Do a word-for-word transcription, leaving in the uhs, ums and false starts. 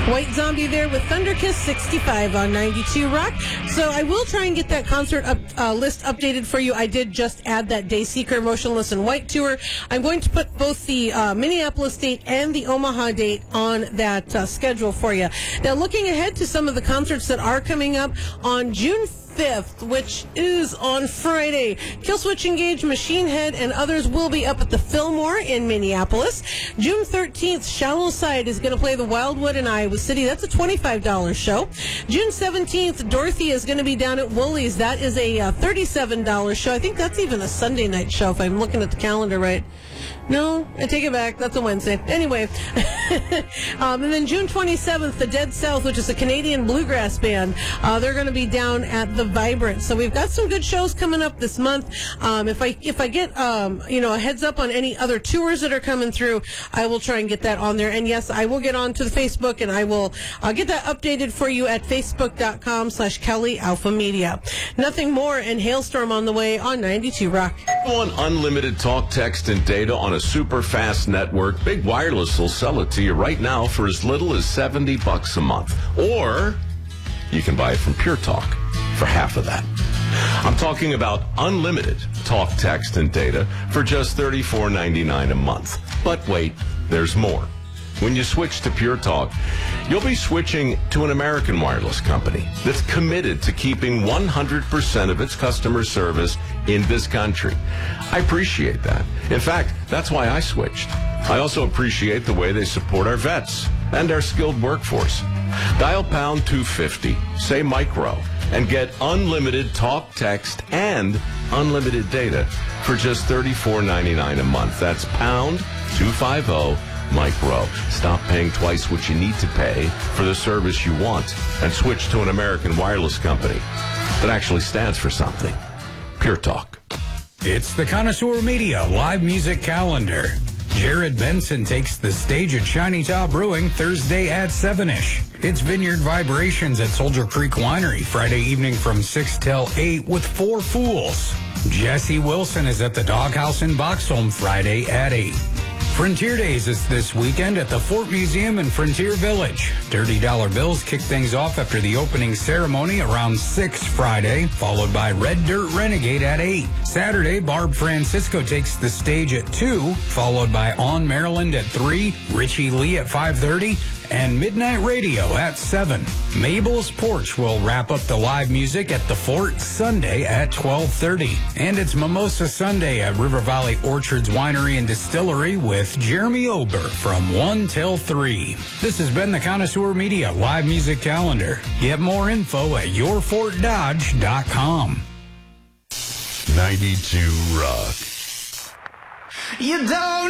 White Zombie there with Thunderkiss sixty-five on ninety-two Rock. So I will try and get that concert up, uh, list updated for you. I did just add that Dayseeker Motionless in White tour. I'm going to put both the uh, Minneapolis date and the Omaha date on that uh, schedule for you. Now, looking ahead to some of the concerts that are coming up on June fifth, which is on Friday. Killswitch Engage, Machine Head, and others will be up at the Fillmore in Minneapolis. June thirteenth, Shallow Side is going to play the Wildwood in Iowa City. That's a twenty-five dollars show. June seventeenth, Dorothy is going to be down at Woolies. That is a uh, thirty-seven dollars show. I think that's even a Sunday night show if I'm looking at the calendar right. No, I take it back. That's a Wednesday. Anyway. um, and then June twenty-seventh, the Dead South, which is a Canadian bluegrass band, uh, they're going to be down at the Vibrant. So we've got some good shows coming up this month. Um, if I if I get um, you know a heads up on any other tours that are coming through, I will try and get that on there. And yes, I will get on to the Facebook, and I will I'll get that updated for you at facebook.com slash Kelly Alpha Media. Nothing more, and Hailstorm on the way on ninety-two Rock. Want unlimited talk, text, and data on a super fast network? Big Wireless will sell it to you right now for as little as seventy bucks a month. Or you can buy it from Pure Talk for half of that. I'm talking about unlimited talk, text, and data for just thirty-four ninety-nine a month. But wait, there's more. When you switch to Pure Talk, you'll be switching to an American wireless company that's committed to keeping one hundred percent of its customer service in this country. I appreciate that. In fact, that's why I switched. I also appreciate the way they support our vets and our skilled workforce. Dial pound two fifty, say micro, and get unlimited talk, text, and unlimited data for just thirty-four ninety-nine a month. That's pound two fifty. Micro. Stop paying twice what you need to pay for the service you want and switch to an American wireless company that actually stands for something. Pure Talk. It's the Connoisseur Media live music calendar. Jared Benson takes the stage at Shiny Top Brewing Thursday at seven-ish. It's Vineyard Vibrations at Soldier Creek Winery Friday evening from six till eight with Four Fools. Jesse Wilson is at the Doghouse in Boxholm Friday at eight. Frontier Days is this weekend at the Fort Museum in Frontier Village. Dirty Dollar Bills kick things off after the opening ceremony around six Friday, followed by Red Dirt Renegade at eight. Saturday, Barb Francisco takes the stage at two, followed by On Maryland at three, Richie Lee at five thirty, and Midnight Radio at seven. Mabel's Porch will wrap up the live music at the Fort Sunday at twelve thirty. And it's Mimosa Sunday at River Valley Orchards Winery and Distillery with Jeremy Ober from one till three. This has been the Connoisseur Media live music calendar. Get more info at your fort dodge dot com. ninety-two Rock. You don't